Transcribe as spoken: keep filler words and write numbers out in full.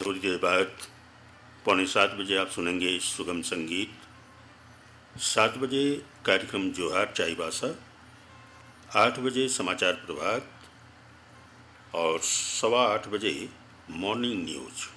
थोड़ी देर बाद पौने सात बजे आप सुनेंगे सुगम संगीत। सात बजे कार्यक्रम जोहार चाईबासा, आठ बजे समाचार प्रभात और सवा आठ बजे मॉर्निंग न्यूज।